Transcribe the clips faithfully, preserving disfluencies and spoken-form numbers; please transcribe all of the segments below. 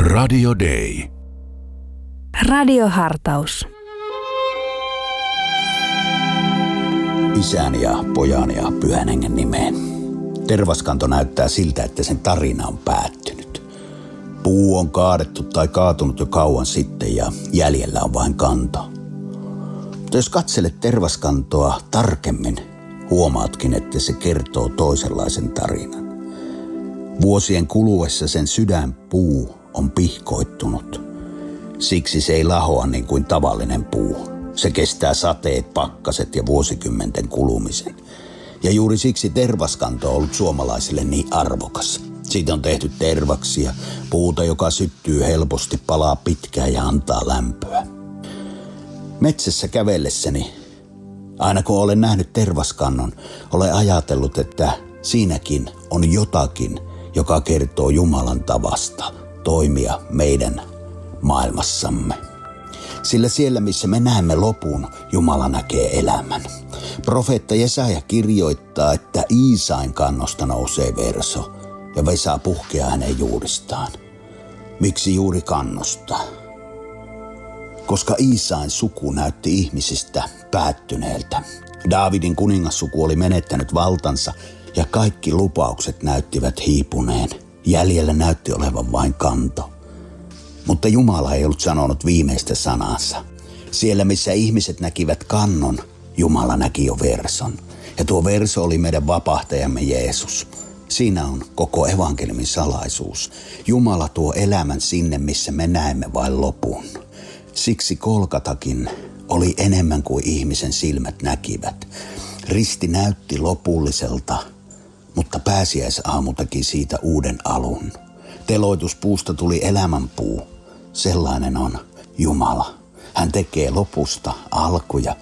Radio Day. Radiohartaus. Isän ja pojan ja pyhän hengen nimeen. Tervaskanto näyttää siltä, että sen tarina on päättynyt. Puu on kaadettu tai kaatunut jo kauan sitten ja jäljellä on vain kanto. Mutta jos katselet tervaskantoa tarkemmin, huomaatkin, että se kertoo toisenlaisen tarinan. Vuosien kuluessa sen sydänpuu on pihkoittunut. Siksi se ei lahoa niin kuin tavallinen puu. Se kestää sateet, pakkaset ja vuosikymmenten kulumisen. Ja juuri siksi tervaskanto on ollut suomalaisille niin arvokas. Siitä on tehty tervaksia, puuta, joka syttyy helposti, palaa pitkään ja antaa lämpöä. Metsässä kävellessäni, aina kun olen nähnyt tervaskannon, olen ajatellut, että siinäkin on jotakin, joka kertoo Jumalan tavasta toimia meidän maailmassamme. Sillä siellä, missä me näemme lopun, Jumala näkee elämän. Profeetta Jesaja kirjoittaa, että Iisain kannosta nousee verso ja vesa puhkeaa hänen juuristaan. Miksi juuri kannosta? Koska Iisain suku näytti ihmisistä päättyneeltä. Daavidin kuningassuku oli menettänyt valtansa ja kaikki lupaukset näyttivät hiipuneen. Jäljellä näytti olevan vain kanto. Mutta Jumala ei ollut sanonut viimeistä sanansa. Siellä, missä ihmiset näkivät kannon, Jumala näki jo verson. Ja tuo verso oli meidän vapahtajamme Jeesus. Siinä on koko evankeliumin salaisuus. Jumala tuo elämän sinne, missä me näemme vain lopun. Siksi Golgatakin oli enemmän kuin ihmisen silmät näkivät. Risti näytti lopulliselta, mutta pääsiäisaamu teki siitä uuden alun. Teloituspuusta tuli elämänpuu. Sellainen on Jumala. Hän tekee lopusta alkuja.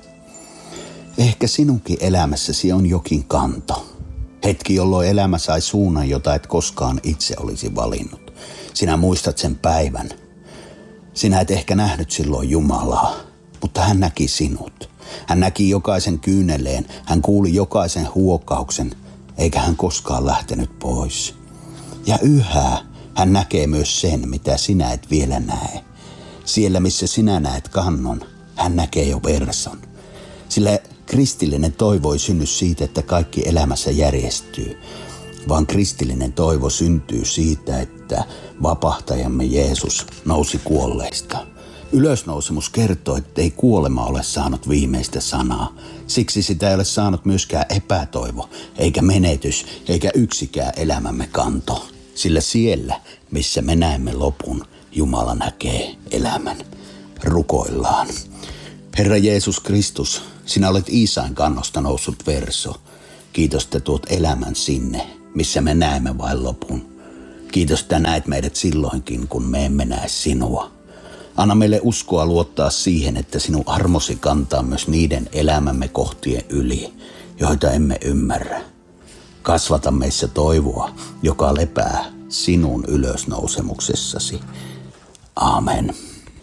Ehkä sinunkin elämässäsi on jokin kanto. Hetki, jolloin elämä sai suunnan, jota et koskaan itse olisi valinnut. Sinä muistat sen päivän. Sinä et ehkä nähnyt silloin Jumalaa, mutta hän näki sinut. Hän näki jokaisen kyyneleen, hän kuuli jokaisen huokauksen, eikä hän koskaan lähtenyt pois. Ja yhä hän näkee myös sen, mitä sinä et vielä näe. Siellä, missä sinä näet kannon, hän näkee jo verson. Sillä kristillinen toivo ei synny siitä, että kaikki elämässä järjestyy, vaan kristillinen toivo syntyy siitä, että vapahtajamme Jeesus nousi kuolleista. Ylösnousemus kertoo, että ei kuolema ole saanut viimeistä sanaa. Siksi sitä ei ole saanut myöskään epätoivo, eikä menetys, eikä yksikään elämämme kanto. Sillä siellä, missä me näemme lopun, Jumala näkee elämän. Rukoillaan. Herra Jeesus Kristus, sinä olet Iisain kannosta noussut verso. Kiitos, että tuot elämän sinne, missä me näemme vain lopun. Kiitos, että näet meidät silloinkin, kun me emme näe sinua. Anna meille uskoa luottaa siihen, että sinun armosi kantaa myös niiden elämämme kohtien yli, joita emme ymmärrä. Kasvata meissä toivoa, joka lepää sinun ylösnousemuksessasi. Aamen.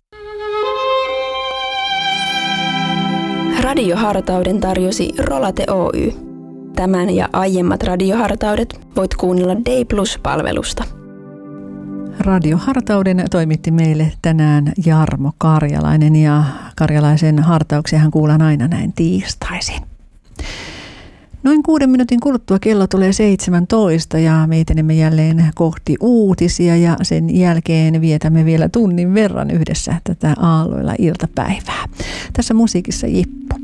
Radiohartauden tarjosi Rolate Oy. Tämän ja aiemmat radiohartaudet voit kuunnella Day Plus-palvelusta. Radiohartauden toimitti meille tänään Jarmo Karjalainen ja Karjalaisen hartauksiahan kuullaan aina näin tiistaisin. Noin kuuden minuutin kuluttua kello tulee seitsemäntoista ja me etenemme jälleen kohti uutisia ja sen jälkeen vietämme vielä tunnin verran yhdessä tätä aalloilla iltapäivää. Tässä musiikissa J.